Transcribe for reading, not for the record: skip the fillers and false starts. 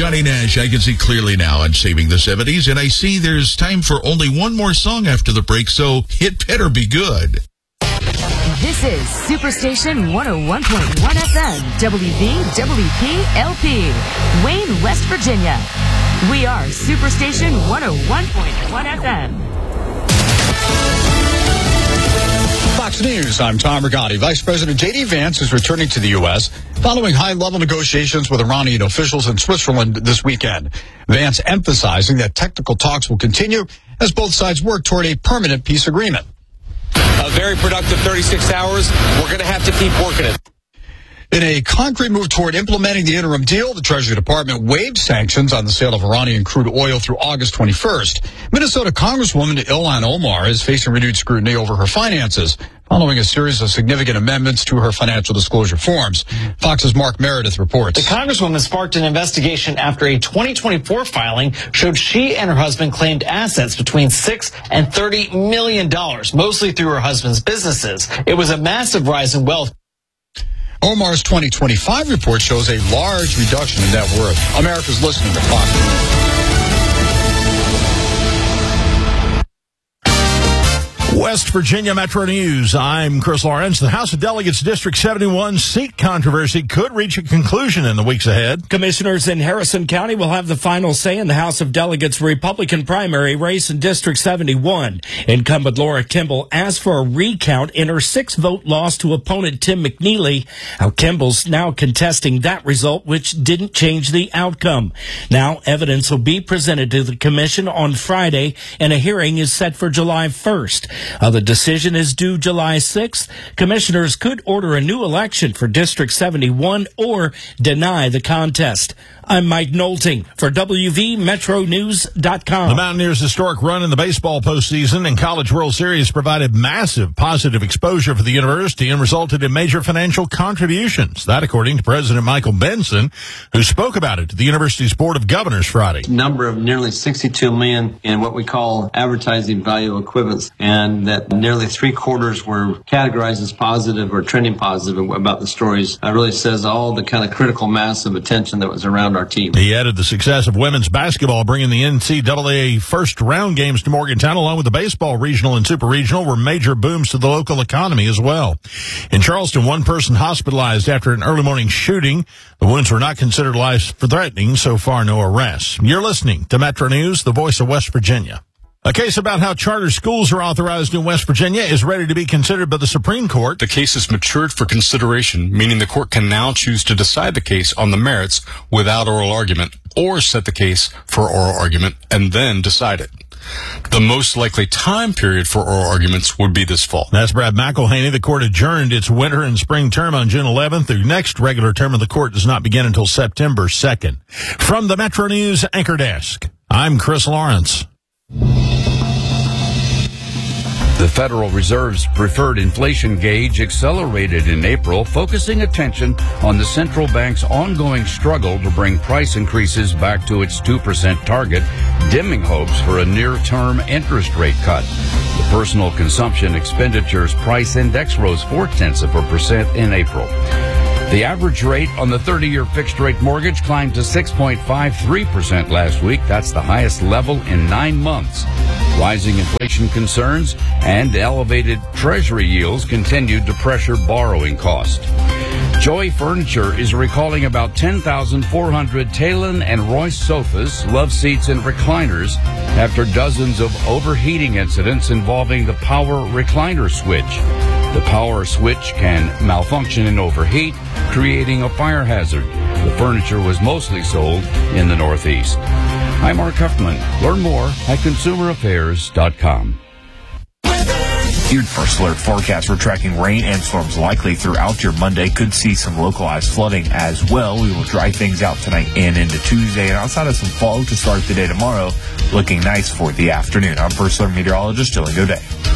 Johnny Nash, I can see clearly now I'm saving the 70s, and I see there's time for only one more song after the break, so it better be good. This is Superstation 101.1 FM, WVWP-LP, Wayne, West Virginia. We are Superstation 101.1 FM. Fox News, I'm Tom Rigotti. Vice President J.D. Vance is returning to the U.S. following high-level negotiations with Iranian officials in Switzerland this weekend. Vance emphasizing that technical talks will continue as both sides work toward a permanent peace agreement. A very productive 36 hours. We're going to have to keep working it. In a concrete move toward implementing the interim deal, the Treasury Department waived sanctions on the sale of Iranian crude oil through August 21st. Minnesota Congresswoman Ilhan Omar is facing renewed scrutiny over her finances following a series of significant amendments to her financial disclosure forms. Fox's Mark Meredith reports. The Congresswoman sparked an investigation after a 2024 filing showed she and her husband claimed assets between $6 and $30 million, mostly through her husband's businesses. It was a massive rise in wealth. Omar's 2025 report shows a large reduction in net worth. America's listening to Fox News. West Virginia Metro News. I'm Chris Lawrence. The House of Delegates District 71 seat controversy could reach a conclusion in the weeks ahead. Commissioners in Harrison County will have the final say in the House of Delegates Republican primary race in District 71. Incumbent Laura Kimball asked for a recount in her 6-vote loss to opponent Tim McNeely. Kimball's now contesting that result, which didn't change the outcome. Now evidence will be presented to the commission on Friday, and a hearing is set for July 1st. The decision is due July 6th. Commissioners could order a new election for District 71 or deny the contest. I'm Mike Nolting for WVMetroNews.com. The Mountaineers' historic run in the baseball postseason and College World Series provided massive positive exposure for the university and resulted in major financial contributions. That, according to President Michael Benson, who spoke about it to the university's Board of Governors Friday. Number of nearly $62 million in what we call advertising value equivalents, and that nearly 3/4 were categorized as positive or trending positive about the stories. That really says all the kind of critical mass of attention that was around our team. He added the success of women's basketball bringing the NCAA first-round games to Morgantown, along with the baseball regional and super regional, were major booms to the local economy as well. In Charleston, one person hospitalized after an early morning shooting. The wounds were not considered life-threatening. So far, no arrests. You're listening to Metro News, the voice of West Virginia. A case about how charter schools are authorized in West Virginia is ready to be considered by the Supreme Court. The case has matured for consideration, meaning the court can now choose to decide the case on the merits without oral argument, or set the case for oral argument and then decide it. The most likely time period for oral arguments would be this fall. That's Brad McElhaney. The court adjourned its winter and spring term on June 11th. The next regular term of the court does not begin until September 2nd. From the Metro News Anchor Desk, I'm Chris Lawrence. The Federal Reserve's preferred inflation gauge accelerated in April, focusing attention on the central bank's ongoing struggle to bring price increases back to its 2% target, dimming hopes for a near-term interest rate cut. The personal consumption expenditures price index rose 0.4% in April. The average rate on the 30-year fixed-rate mortgage climbed to 6.53% last week. That's the highest level in 9 months. Rising inflation concerns and elevated Treasury yields continued to pressure borrowing costs. Joy Furniture is recalling about 10,400 Talon and Royce sofas, love seats, and recliners after dozens of overheating incidents involving the power recliner switch. The power switch can malfunction and overheat, creating a fire hazard. The furniture was mostly sold in the Northeast. I'm Mark Huffman. Learn more at consumeraffairs.com. Your First Alert forecast, we're tracking rain and storms likely throughout your Monday. Could see some localized flooding as well. We will dry things out tonight and into Tuesday. And outside of some fog to start the day tomorrow, looking nice for the afternoon. I'm First Alert meteorologist Dylan Godet.